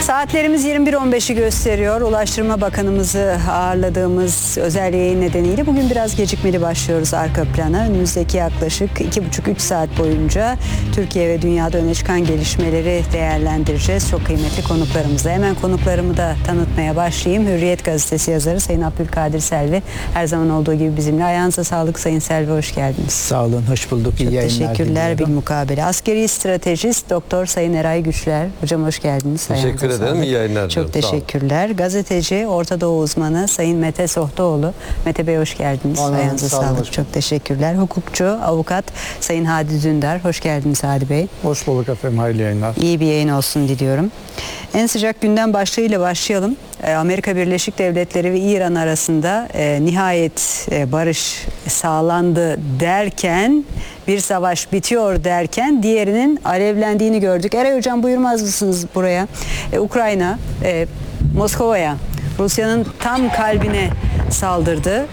Saatlerimiz 21.15'i gösteriyor. Ulaştırma Bakanımızı ağırladığımız özel yayın nedeniyle bugün biraz gecikmeli başlıyoruz arka plana. Önümüzdeki yaklaşık 2,5-3 saat boyunca Türkiye ve dünyada öne çıkan gelişmeleri değerlendireceğiz. Çok kıymetli konuklarımızla. Hemen konuklarımı da tanıtmaya başlayayım. Hürriyet Gazetesi yazarı Sayın Abdülkadir Selvi. Her zaman olduğu gibi bizimle. Ayağınıza sağlık Sayın Selvi, hoş geldiniz. Sağ olun, hoş bulduk. Çok teşekkürler bilmukabele. Askeri stratejist Doktor Sayın Eray Güçler. Hocam hoş geldiniz. Teşekkür ederim. İyi yayınlar. Çok teşekkürler. Gazeteci, Orta Doğu uzmanı Sayın Mete Sohtaoğlu. Mete Bey hoş geldiniz. Ayağınıza sağlık. Çok teşekkürler. Hukukçu, avukat Sayın Hadi Dündar. Hoş geldiniz Hadi Bey. Hoş bulduk efendim. Hayırlı yayınlar. İyi bir yayın olsun diliyorum. En sıcak gündem başlığıyla başlayalım. Amerika Birleşik Devletleri ve İran arasında nihayet barış sağlandı derken, bir savaş bitiyor derken diğerinin alevlendiğini gördük. Eray Hocam buyurmaz mısınız buraya? Ukrayna, Moskova'ya, Rusya'nın tam kalbine saldırdı.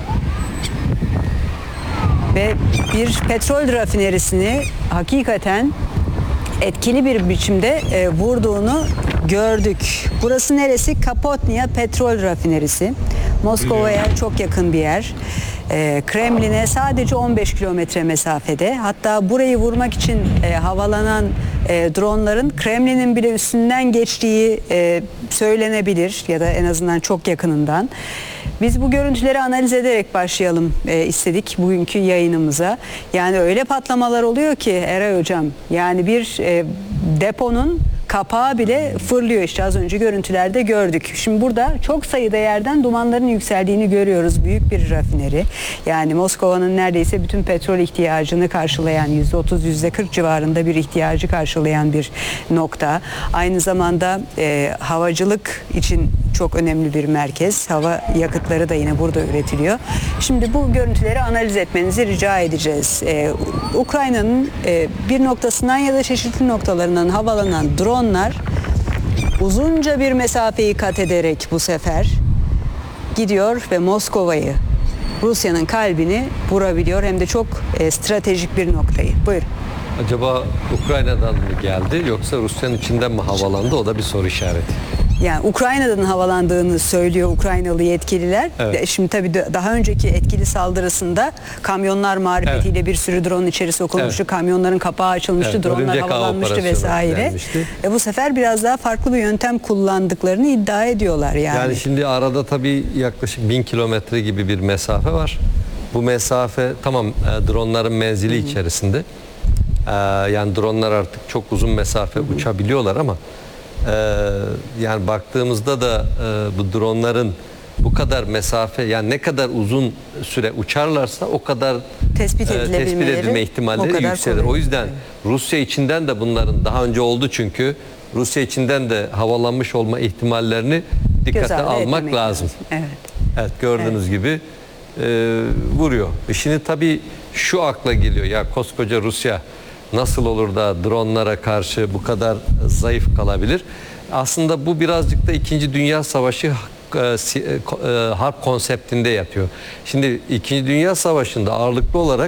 Ve bir petrol rafinerisini hakikaten etkili bir biçimde vurduğunu gördük. Burası neresi? Kapotnia Petrol Rafinerisi. Moskova'ya çok yakın bir yer. Kremlin'e sadece 15 kilometre mesafede. Hatta burayı vurmak için havalanan dronların Kremlin'in bile üstünden geçtiği söylenebilir ya da en azından çok yakınından. Biz bu görüntüleri analiz ederek başlayalım istedik bugünkü yayınımıza. Yani öyle patlamalar oluyor ki Eray Hocam, yani bir deponun kapağı bile fırlıyor, işte az önce görüntülerde gördük. Şimdi burada çok sayıda yerden dumanların yükseldiğini görüyoruz. Büyük bir rafineri. Yani Moskova'nın neredeyse bütün petrol ihtiyacını karşılayan, %30, %40 civarında bir ihtiyacı karşılayan bir nokta. Aynı zamanda havacılık için çok önemli bir merkez. Hava yakıtları da yine burada üretiliyor. Şimdi bu görüntüleri analiz etmenizi rica edeceğiz. Ukrayna'nın bir noktasından ya da çeşitli noktalarından havalanan dronlar uzunca bir mesafeyi kat ederek bu sefer gidiyor ve Moskova'yı, Rusya'nın kalbini vurabiliyor. Hem de çok stratejik bir noktayı. Buyurun. Acaba Ukrayna'dan mı geldi yoksa Rusya'nın içinden mi havalandı? O da bir soru işareti. Yani Ukrayna'dan havalandığını söylüyor Ukraynalı yetkililer. Evet. Şimdi tabii daha önceki etkili saldırısında kamyonlar marifetiyle bir sürü drone içeri sokulmuştu. Evet. Kamyonların kapağı açılmıştı, dronlar havalanmıştı vesaire. Bu sefer biraz daha farklı bir yöntem kullandıklarını iddia ediyorlar yani. Yani şimdi arada tabii yaklaşık 1000 kilometre gibi bir mesafe var. Bu mesafe tamam, dronların menzili içerisinde. Yani dronlar artık çok uzun mesafe uçabiliyorlar ama yani baktığımızda da bu dronların bu kadar mesafe, yani ne kadar uzun süre uçarlarsa o kadar tespit edilme ihtimalleri yükselir. O yüzden Rusya içinden de bunların daha önce oldu, çünkü Rusya içinden de havalanmış olma ihtimallerini dikkate almak lazım. Evet, gördüğünüz gibi vuruyor. Şimdi tabii şu akla geliyor, ya koskoca Rusya nasıl olur da dronlara karşı bu kadar zayıf kalabilir? Aslında bu birazcık da 2. Dünya Savaşı harp konseptinde yatıyor. Şimdi 2. Dünya Savaşı'nda ağırlıklı olarak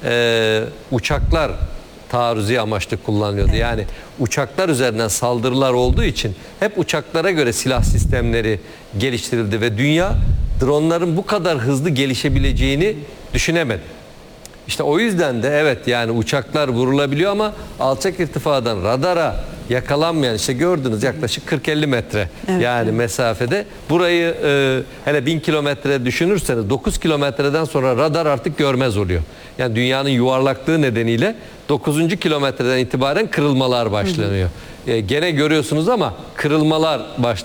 uçaklar taarruzi amaçlı kullanılıyordu. Evet. Yani uçaklar üzerinden saldırılar olduğu için hep uçaklara göre silah sistemleri geliştirildi ve dünya dronların bu kadar hızlı gelişebileceğini düşünemedi. İşte o yüzden de evet, yani uçaklar vurulabiliyor ama alçak irtifadan radara yakalanmayan, işte gördünüz yaklaşık 40-50 metre yani mesafede. Burayı hele 1000 kilometre düşünürseniz 9 kilometreden sonra radar artık görmez oluyor. Yani dünyanın yuvarlaklığı nedeniyle 9. kilometreden itibaren kırılmalar başlanıyor. Gene görüyorsunuz ama kırılmalar başlanıyor.